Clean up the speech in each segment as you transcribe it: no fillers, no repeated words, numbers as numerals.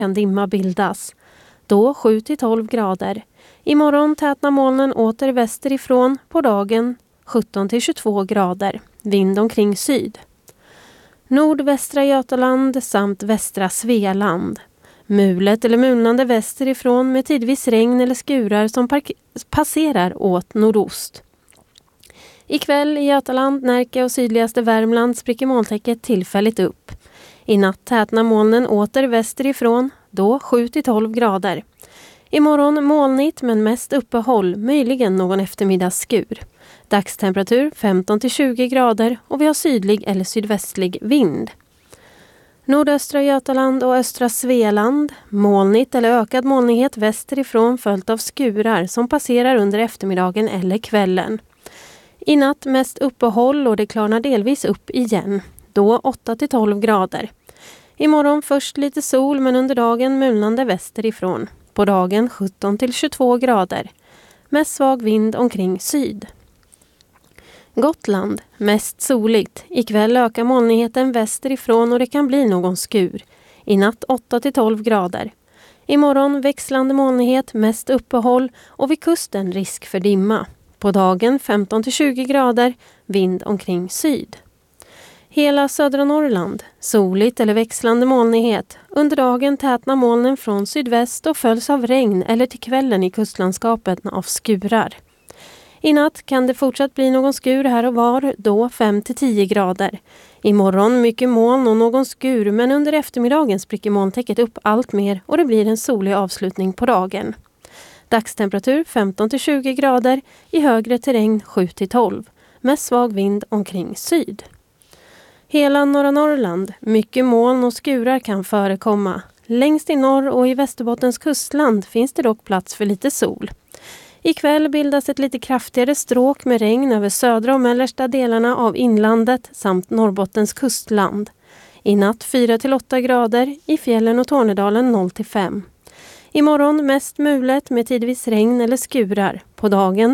kan dimma bildas. Då 7-12 grader. Imorgon tätnar molnen åter västerifrån, på dagen 17-22 grader. Vind omkring syd. Nordvästra Götaland samt västra Svealand. Mulet eller mulnande västerifrån med tidvis regn eller skurar som passerar åt nordost. Ikväll i Götaland, Närke och sydligaste Värmland spricker molntäcket tillfälligt upp. I natt tätnar molnen åter västerifrån, då 7-12 grader. Imorgon molnigt men mest uppehåll, möjligen någon eftermiddagsskur. Dagstemperatur 15-20 grader och vi har sydlig eller sydvästlig vind. Nordöstra Götaland och östra Svealand, molnigt eller ökad molnighet västerifrån följt av skurar som passerar under eftermiddagen eller kvällen. I natt mest uppehåll och det klarnar delvis upp igen, då 8-12 grader. Imorgon först lite sol men under dagen mulnande västerifrån. På dagen 17-22 grader. Mest svag vind omkring syd. Gotland, mest soligt. Ikväll ökar molnigheten västerifrån och det kan bli någon skur. I natt 8-12 grader. Imorgon växlande molnighet, mest uppehåll och vid kusten risk för dimma. På dagen 15-20 grader, vind omkring syd. Hela södra Norrland, soligt eller växlande molnighet. Under dagen tätnar molnen från sydväst och följs av regn eller till kvällen i kustlandskapet av skurar. I natt kan det fortsatt bli någon skur här och var, då 5-10 grader. Imorgon mycket moln och någon skur, men under eftermiddagen spricker molntäcket upp allt mer och det blir en solig avslutning på dagen. Dagstemperatur 15-20 grader, i högre terräng 7-12, med svag vind omkring syd. Hela norra Norrland, mycket moln och skurar kan förekomma. Längst i norr och i Västerbottens kustland finns det dock plats för lite sol. Ikväll bildas ett lite kraftigare stråk med regn över södra och mellersta delarna av inlandet samt Norrbottens kustland. I natt 4-8 grader, i fjällen och Tornedalen 0-5. Imorgon mest mulet med tidvis regn eller skurar. På dagen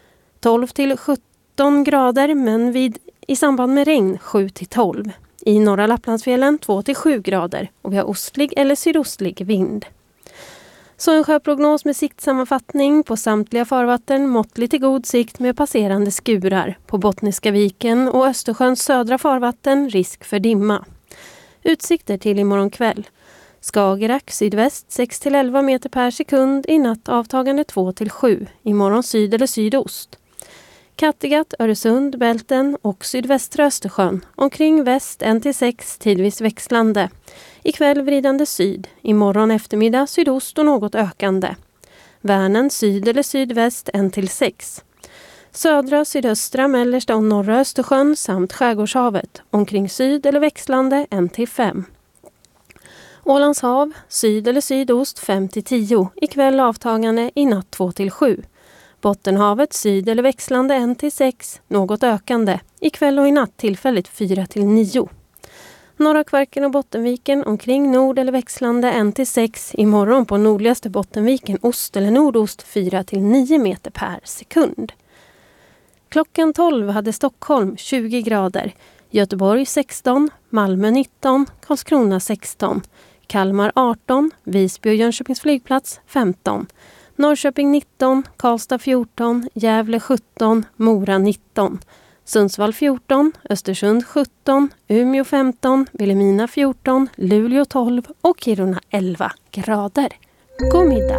12-17 grader men i samband med regn 7-12. I norra Lapplandsfjällen 2-7 grader och vi har ostlig eller sydostlig vind. Så en sjöprognos med siktsammanfattning på samtliga farvatten, måttligt till god sikt med passerande skurar. På Bottniska viken och Östersjöns södra farvatten risk för dimma. Utsikter till imorgon kväll. Skagerrak sydväst 6-11 meter per sekund, i natt avtagande 2-7, imorgon syd eller sydost. Kattegatt, Öresund, Bälten och sydvästra Östersjön, omkring väst 1-6, tidvis växlande. Ikväll vridande syd, imorgon eftermiddag sydost och något ökande. Värnen syd eller sydväst 1-6. Södra, sydöstra, mellersta och norra Östersjön samt skärgårdshavet, omkring syd eller växlande 1-5. Ålands hav, syd eller sydost 5-10, ikväll avtagande, i natt 2-7. Bottenhavet, syd eller växlande 1-6, något ökande, ikväll och i natt tillfälligt 4-9. Norra Kvarken och Bottenviken omkring nord eller växlande 1-6, imorgon på nordligaste Bottenviken ost eller nordost 4-9 meter per sekund. Klockan 12 hade Stockholm 20 grader, Göteborg 16, Malmö 19, Karlskrona 16, Kalmar 18, Visby och Jönköpings flygplats 15, Norrköping 19, Karlstad 14, Gävle 17, Mora 19, Sundsvall 14, Östersund 17, Umeå 15, Vilhelmina 14, Luleå 12 och Kiruna 11 grader. God middag!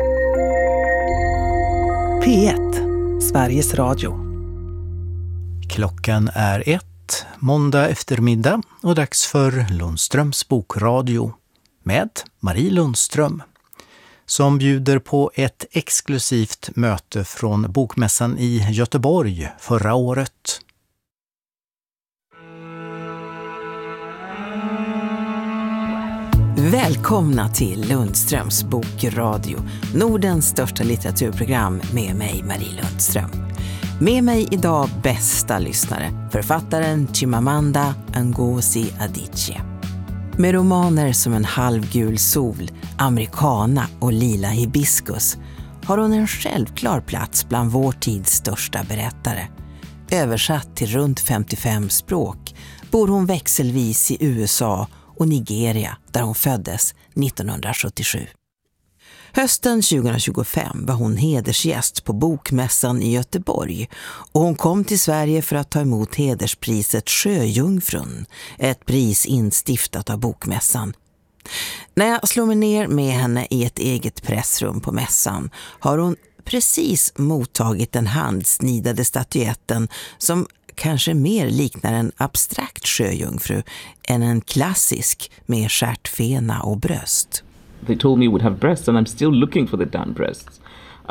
P1, Sveriges Radio. Klockan är 1, måndag eftermiddag och dags för Lundströms bokradio med Marie Lundström, som bjuder på ett exklusivt möte från Bokmässan i Göteborg förra året. Välkomna till Lundströms bokradio, Nordens största litteraturprogram med mig, Marie Lundström. Med mig idag bästa lyssnare, författaren Chimamanda Ngozi Adichie. Med romaner som En halvgul sol, Americana och Lila hibiskus har hon en självklar plats bland vår tids största berättare. Översatt till runt 55 språk bor hon växelvis i USA och Nigeria, där hon föddes 1977. Hösten 2025 var hon hedersgäst på Bokmässan i Göteborg och hon kom till Sverige för att ta emot hederspriset Sjöjungfrun, ett pris instiftat av Bokmässan. När jag slår mig ner med henne i ett eget pressrum på mässan har hon precis mottagit den handsnidade statyetten som kanske mer liknar en abstrakt sjöjungfru än en klassisk med stjärtfena och bröst. They told me it would have breasts and I'm still looking for the damn breasts.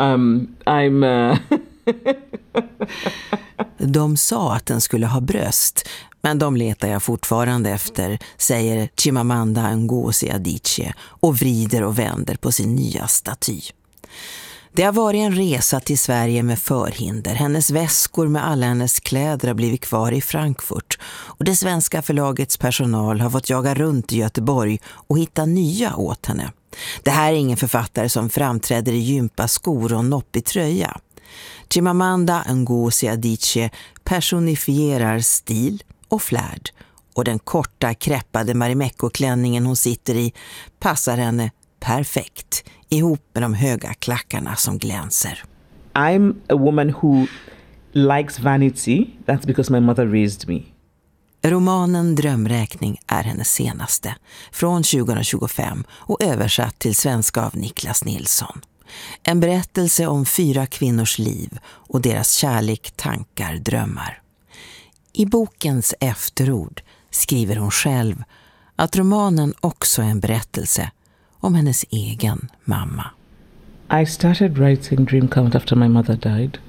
De sa att den skulle ha bröst, men de letar jag fortfarande efter, säger Chimamanda Ngozi Adichie och vrider och vänder på sin nya staty. Det har varit en resa till Sverige med förhinder. Hennes väskor med alla hennes kläder har blivit kvar i Frankfurt och det svenska förlagets personal har fått jaga runt i Göteborg och hitta nya åt henne. Det här är ingen författare som framträder i gympaskor och noppig tröja. Chimamanda Ngozi Adichie personifierar stil och flärd och den korta kreppade Marimekko-klänningen hon sitter i passar henne perfekt ihop med de höga klackarna som glänser. I'm a woman who likes vanity. That's because my mother raised me. Romanen Drömräkning är hennes senaste, från 2025 och översatt till svenska av Niklas Nilsson. En berättelse om 4 kvinnors liv och deras kärlek, tankar, drömmar. I bokens efterord skriver hon själv att romanen också är en berättelse om hennes egen mamma. I started writing Dream Count after my mother died.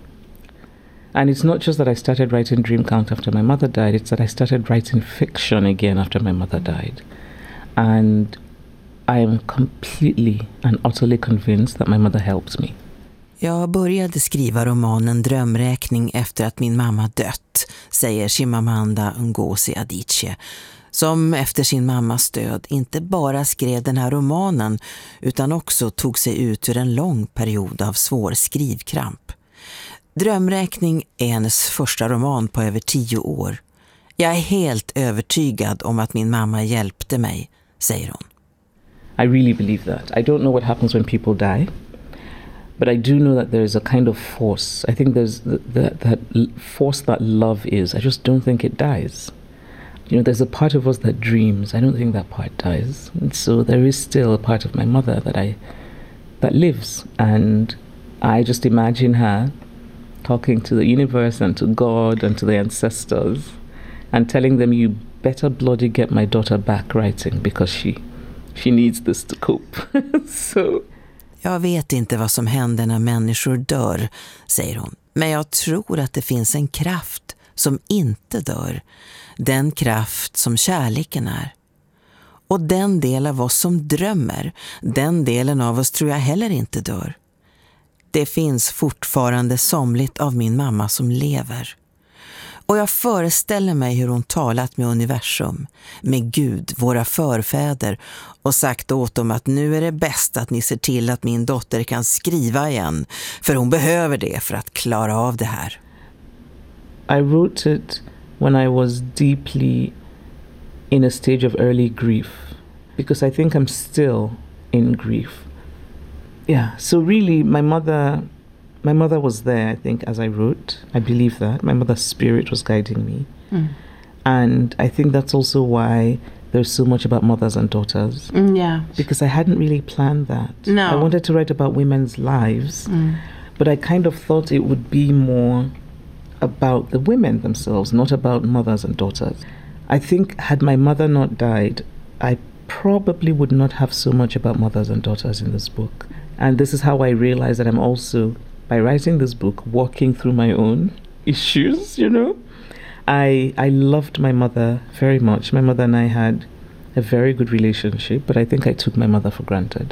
And it's not just that I started writing Dream Count after my mother died, it's that I started writing fiction again after my mother died. And I am completely and utterly convinced that my mother helped me. Jag började skriva romanen Drömräkning efter att min mamma dött, säger Chimamanda Ngozi Adichie, som efter sin mammas död inte bara skrev den här romanen utan också tog sig ut ur en lång period av svår skrivkramp. Drömräkning är hennes första roman på över 10 år. Jag är helt övertygad om att min mamma hjälpte mig, säger hon. I really believe that. I don't know what happens when people die, but I do know that there is a kind of force. I think there's that force that love is. I just don't think it dies. You know, there's a part of us that dreams. I don't think that part dies. And so there is still a part of my mother that lives. And I just imagine her talking to the universe and to God and to the ancestors and telling them, you better bloody get my daughter back writing because she needs this to cope. So. Jag vet inte vad som händer när människor dör, säger hon. Men jag tror att det finns en kraft som inte dör. Den kraft som kärleken är. Och den del av oss som drömmer, den delen av oss tror jag heller inte dör. Det finns fortfarande somligt av min mamma som lever. Och jag föreställer mig hur hon talat med universum, med Gud, våra förfäder, och sagt åt dem att nu är det bäst att ni ser till att min dotter kan skriva igen, för hon behöver det för att klara av det här. I wrote it when I was deeply in a stage of early grief, because I think I'm still in grief. Yeah, so really my mother was there, I think, as I wrote. I believe that. My mother's spirit was guiding me. Mm. And I think that's also why there's so much about mothers and daughters. Yeah. Because I hadn't really planned that. No. I wanted to write about women's lives, but I kind of thought it would be more about the women themselves, not about mothers and daughters. I think had my mother not died, I probably would not have so much about mothers and daughters in this book. And this is how I realized that I'm also, by writing this book, walking through my own issues, you know. I loved my mother very much. My mother and I had a very good relationship, but I think I took my mother for granted.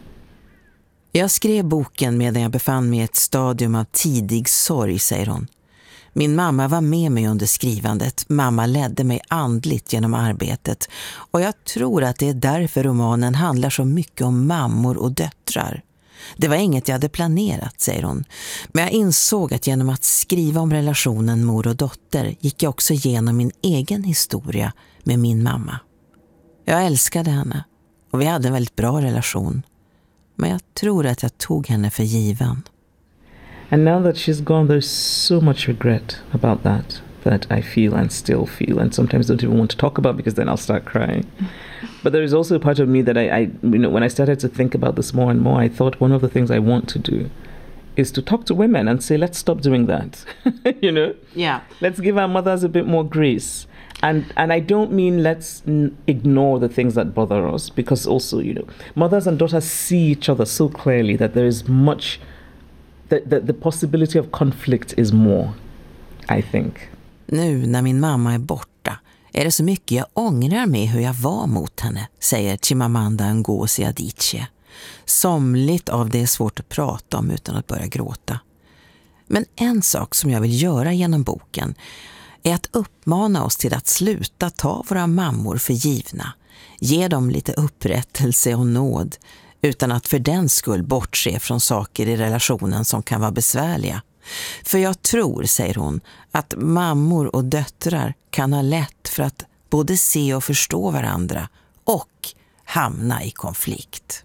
Jag skrev boken medan jag befann mig i ett stadium av tidig sorg, säger hon. Min mamma var med mig under skrivandet. Mamma ledde mig andligt genom arbetet. Och jag tror att det är därför romanen handlar så mycket om mammor och döttrar. Det var inget jag hade planerat, säger hon. Men jag insåg att genom att skriva om relationen mor och dotter gick jag också igenom min egen historia med min mamma. Jag älskade henne och vi hade en väldigt bra relation. Men jag tror att jag tog henne för given. And now that she's gone, there's so much regret about that I feel and still feel, and sometimes don't even want to talk about because then I'll start crying. But there is also a part of me that I when I started to think about this more and more, I thought one of the things I want to do is to talk to women and say, let's stop doing that. Yeah. Let's give our mothers a bit more grace. And I don't mean let's ignore the things that bother us, because also, mothers and daughters see each other so clearly that there is much, that the possibility of conflict is more, I think. Nu när min mamma är borta är det så mycket jag ångrar med hur jag var mot henne, säger Chimamanda Ngozi Adichie. Somligt av det är svårt att prata om utan att börja gråta. Men en sak som jag vill göra genom boken är att uppmana oss till att sluta ta våra mammor för givna. Ge dem lite upprättelse och nåd utan att för den skull bortse från saker i relationen som kan vara besvärliga. För jag tror, säger hon, att mammor och döttrar kan ha lätt för att både se och förstå varandra och hamna i konflikt.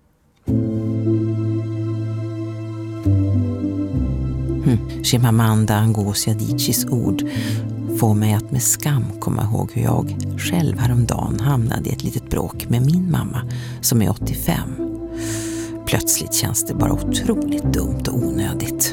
Chimamanda Ngozi Adichies ord får mig att med skam komma ihåg hur jag själv häromdagen hamnade i ett litet bråk med min mamma som är 85. Plötsligt känns det bara otroligt dumt och onödigt.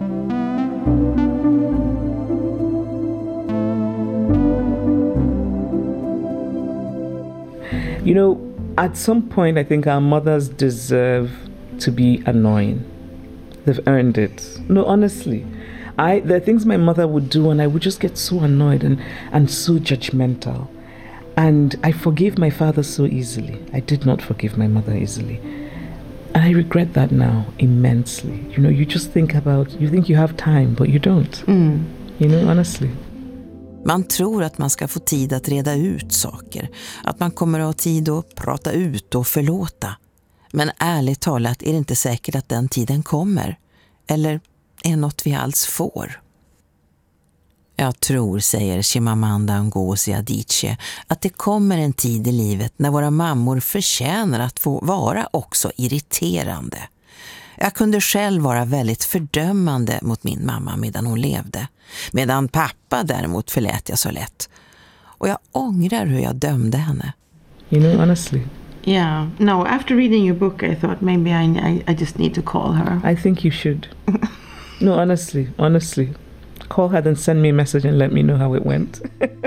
At some point I think our mothers deserve to be annoying. They've earned it. No, honestly. There are things my mother would do and I would just get so annoyed and so judgmental. And I forgave my father so easily. I did not forgive my mother easily. And I regret that now immensely. You just think you have time, but you don't. Honestly. Man tror att man ska få tid att reda ut saker. Att man kommer att ha tid att prata ut och förlåta. Men ärligt talat är det inte säkert att den tiden kommer. Eller är något vi alls får. Jag tror, säger Chimamanda Ngozi Adichie, att det kommer en tid i livet när våra mammor förtjänar att få vara också irriterande. Jag kunde själv vara väldigt fördömande mot min mamma medan hon levde. Medan pappa däremot förlät jag så lätt. Och jag ångrar hur jag dömde henne. Honestly. Yeah. No, after reading your book, I thought maybe I just need to call her. I think you should. No, honestly. Call her and send me a message and let me know how it went.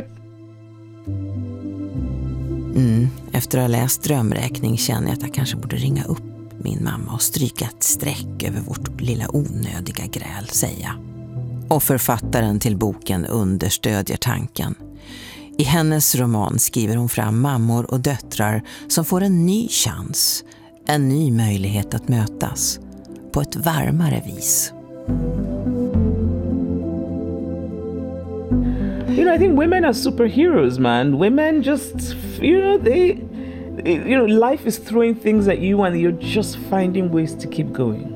Efter att ha läst Drömräkning känner jag att jag kanske borde ringa upp min mamma och stryka ett streck över vårt lilla onödiga gräl, säger jag. Och författaren till boken understödjer tanken. I hennes roman skriver hon fram mammor och döttrar som får en ny chans, en ny möjlighet att mötas på ett varmare vis. I think women are superheroes, man. Women just, life is throwing things at you and you're just finding ways to keep going.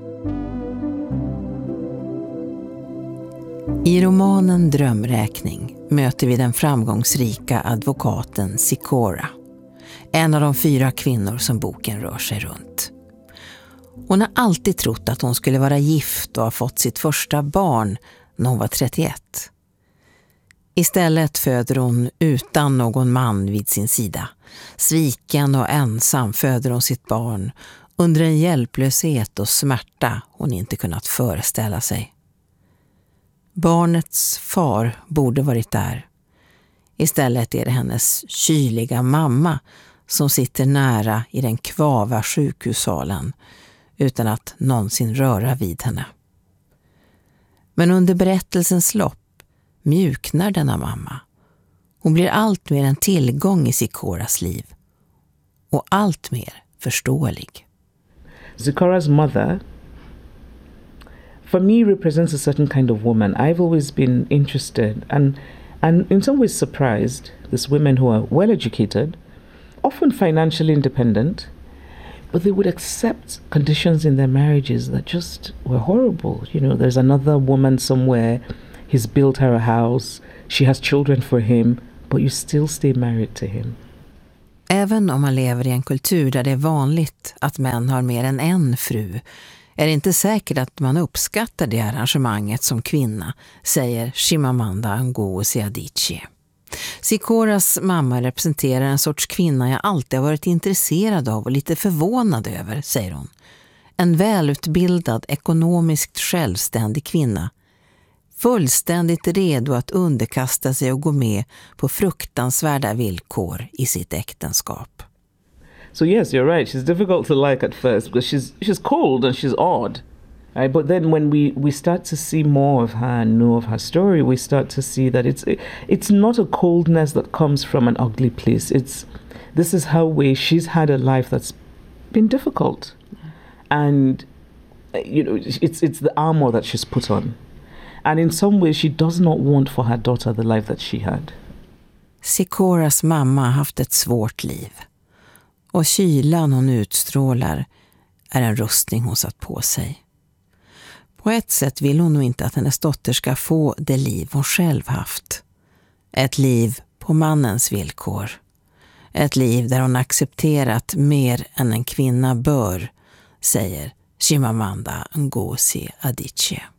I romanen Drömräkning möter vi den framgångsrika advokaten Sikora, en av de 4 kvinnor som boken rör sig runt. Hon har alltid trott att hon skulle vara gift och ha fått sitt första barn när hon var 31. Istället föder hon utan någon man vid sin sida. Sviken och ensam föder hon sitt barn under en hjälplöshet och smärta hon inte kunnat föreställa sig. Barnets far borde varit där. Istället är det hennes kyliga mamma som sitter nära i den kvava sjukhussalen utan att någonsin röra vid henne. Men under berättelsens lopp mjuknar denna mamma. Hon blir allt mer en tillgång i Sikoras liv och allt mer förståelig. Sikora's mother, for me, represents a certain kind of woman. I've always been interested and in some ways surprised. These women who are well educated, often financially independent, but they would accept conditions in their marriages that just were horrible. There's another woman somewhere, he's built her a house, she has children for him, but you still stay married to him. Även om man lever i en kultur där det är vanligt att män har mer än en fru är det inte säkert att man uppskattar det arrangemanget som kvinna, säger Chimamanda Ngozi Adichie. Sikoras mamma representerar en sorts kvinna jag alltid har varit intresserad av och lite förvånad över, säger hon. En välutbildad, ekonomiskt självständig kvinna. Fullständigt redo att underkasta sig och gå med på fruktansvärda villkor i sitt äktenskap. So yes, you're right. She's difficult to like at first because she's cold and she's odd. Right? But then when we start to see more of her and know of her story, we start to see that it's not a coldness that comes from an ugly place. This is her way. She's had a life that's been difficult. And it's the armor that she's put on. And in some ways she does not want for her daughter the life that she had. Sikoras mamma har haft ett svårt liv. Och kylan hon utstrålar är en rustning hon satt på sig. På ett sätt vill hon nog inte att hennes dotter ska få det liv hon själv haft. Ett liv på mannens villkor. Ett liv där hon accepterat mer än en kvinna bör, säger Chimamanda Ngozi Adichie.